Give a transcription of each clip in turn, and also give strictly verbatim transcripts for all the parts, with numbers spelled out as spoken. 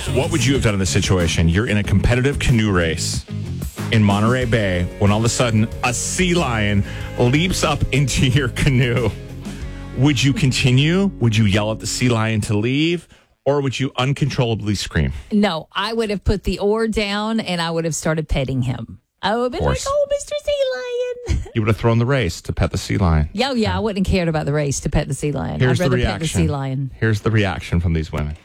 What would you have done in this situation? You're in a competitive canoe race in Monterey Bay when all of a sudden a sea lion leaps up into your canoe. Would you continue? Would you yell at the sea lion to leave? Or would you uncontrollably scream? No, I would have put the oar down and I would have started petting him. I would have been like, oh, Mister Sea Lion. You would have thrown the race to pet the sea lion. Yeah, yeah, I wouldn't have cared about the race to pet the sea lion. Here's I'd rather the reaction. pet the sea lion. Here's the reaction from these women.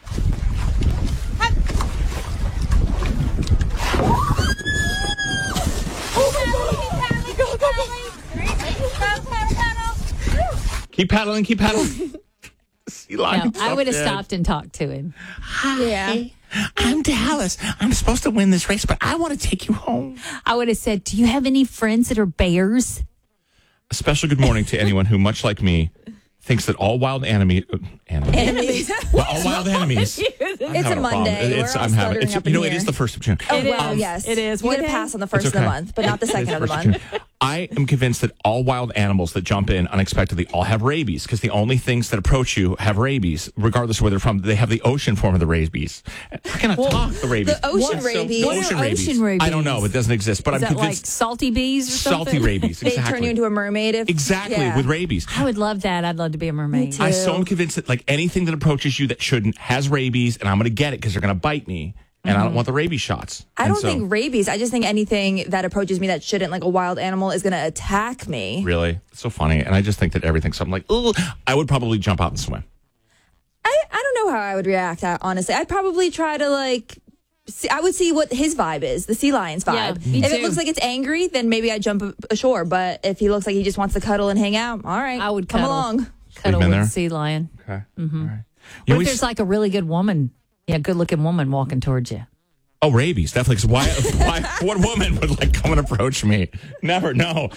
Keep paddling, keep paddling. Sea lion. No, I would have stopped and talked to him. Hi, yeah. I'm Dallas. I'm supposed to win this race, but I want to take you home. I would have said, do you have any friends that are bears? A special good morning to anyone who, much like me, thinks that all wild enemy, uh, enemies. Enemies. Well, all wild enemies. It's a Monday. It's, We're all I'm having, stuttering it's, up you in know, it here. is the first of June. Oh, It wow, is. yes. It is. You What get a day? pass on the first It's of the okay. month, but not the It second is of the first month. June. I am convinced that all wild animals that jump in unexpectedly all have rabies because the only things that approach you have rabies, regardless of where they're from. They have the ocean form of the rabies. I cannot Well, talk the rabies. the ocean So- rabies. What are ocean ocean rabies? I don't know. It doesn't exist. But Is I'm that like convinced salty bees or salty something? rabies. They Exactly. turn you into a mermaid. If, exactly yeah. with rabies. I would love that. I'd love to be a mermaid. too. I so am convinced that like anything that approaches you that shouldn't has rabies, and I'm going to get it because they're going to bite me, and Mm-hmm. I don't want the rabies shots. I And don't so- think rabies. I just think anything that approaches me that shouldn't, like a wild animal, is going to attack me. Really, it's so funny, and I just think that everything's something like, ooh, I would probably jump out and swim. I, I don't know how I would react, uh, honestly. I'd probably try to, like, see, I would see what his vibe is, the sea lion's vibe. Yeah, me if too. it looks like it's angry, then maybe I'd jump a- ashore. But if he looks like he just wants to cuddle and hang out, all right. I would come cuddle. along. Cuddle been with there? the sea lion. Okay, Mm-hmm. all right. You What always- if there's like a really good woman? Yeah, good looking woman walking towards you. Oh, rabies, definitely. 'Cause why, why? What woman would like come and approach me? Never. No.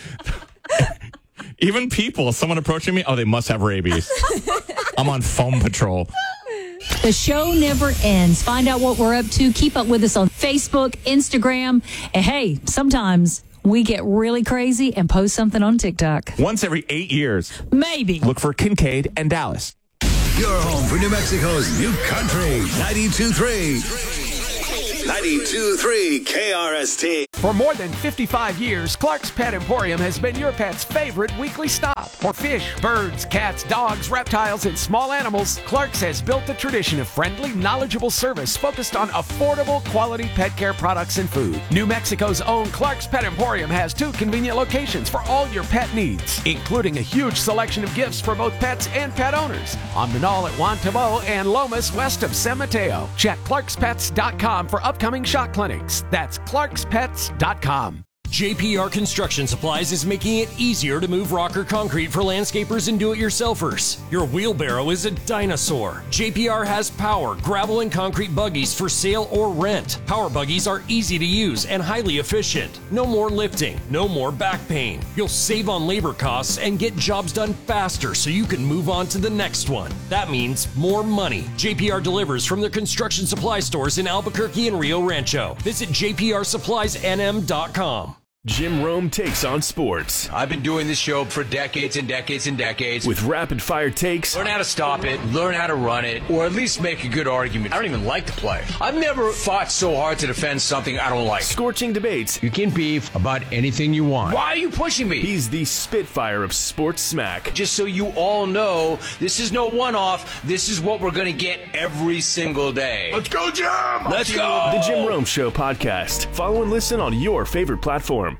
Even people, someone approaching me, oh, they must have rabies. I'm on foam patrol. The show never ends. Find out what we're up to. Keep up with us on Facebook, Instagram. And hey, sometimes we get really crazy and post something on TikTok. Once every eight years, Maybe. look for Kincaid and Dallas. Your home for New Mexico's new country. ninety-two point three. ninety-two point three K R S T. For more than fifty-five years, Clark's Pet Emporium has been your pet's favorite weekly stop. For fish, birds, cats, dogs, reptiles, and small animals, Clark's has built the tradition of friendly, knowledgeable service focused on affordable, quality pet care products and food. New Mexico's own Clark's Pet Emporium has two convenient locations for all your pet needs, including a huge selection of gifts for both pets and pet owners. On Manal at Juan Tabo and Lomas west of San Mateo. Check clarks pets dot com for upcoming shot clinics. That's clarks pets dot com. J P R Construction Supplies is making it easier to move rock or concrete for landscapers and do-it-yourselfers. Your wheelbarrow is a dinosaur. J P R has power, gravel, and concrete buggies for sale or rent. Power buggies are easy to use and highly efficient. No more lifting, no more back pain. You'll save on labor costs and get jobs done faster so you can move on to the next one. That means more money. J P R delivers from their construction supply stores in Albuquerque and Rio Rancho. Visit j p r supplies n m dot com. Jim Rome takes on sports I've been doing this show for decades and decades and decades. with rapid-fire takes, Learn how to stop it, learn how to run it, or at least make a good argument. I don't even like to play. I've never fought so hard to defend something I don't like. scorching debates. You can beef about anything you want. Why are you pushing me? He's the Spitfire of sports smack. Just so you all know, this is no one-off. This is what we're going to get every single day. Let's go, Jim! Let's go! The Jim Rome Show podcast. Follow and listen on your favorite platform.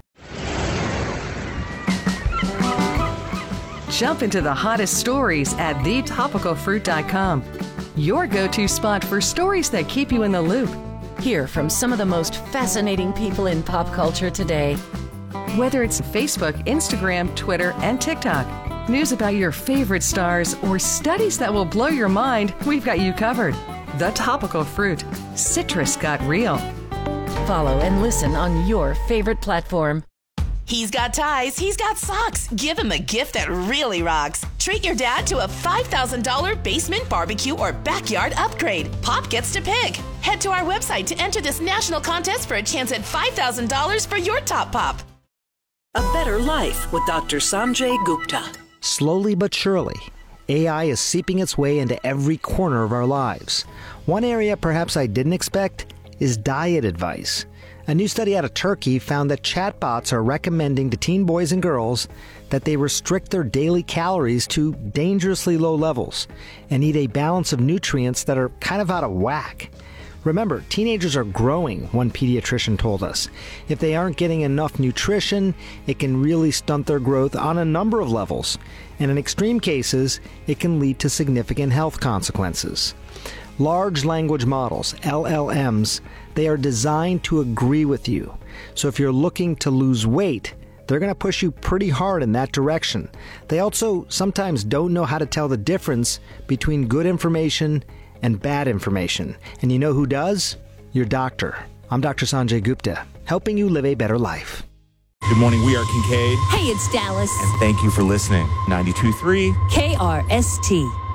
Jump into the hottest stories at the topical fruit dot com. Your go-to spot for stories that keep you in the loop. Hear from some of the most fascinating people in pop culture today. Whether it's Facebook, Instagram, Twitter, and TikTok. News about your favorite stars or studies that will blow your mind, we've got you covered. The Topical Fruit. Citrus got real. Follow and listen on your favorite platform. He's got ties, he's got socks. Give him a gift that really rocks. Treat your dad to a five thousand dollars basement barbecue or backyard upgrade. Pop gets to pick. Head to our website to enter this national contest for a chance at five thousand dollars for your top pop. A Better Life with Doctor Sanjay Gupta. Slowly but surely, A I is seeping its way into every corner of our lives. One area perhaps I didn't expect is diet advice. A new study out of Turkey found that chatbots are recommending to teen boys and girls that they restrict their daily calories to dangerously low levels and eat a balance of nutrients that are kind of out of whack. Remember, teenagers are growing, one pediatrician told us. If they aren't getting enough nutrition, it can really stunt their growth on a number of levels. And in extreme cases, it can lead to significant health consequences. Large language models, L L Ms, they are designed to agree with you. So if you're looking to lose weight, they're going to push you pretty hard in that direction. They also sometimes don't know how to tell the difference between good information and bad information. And you know who does? Your doctor. I'm Doctor Sanjay Gupta, helping you live a better life. Good morning, we are Kincaid. Hey, it's Dallas. And thank you for listening. ninety-two point three K R S T.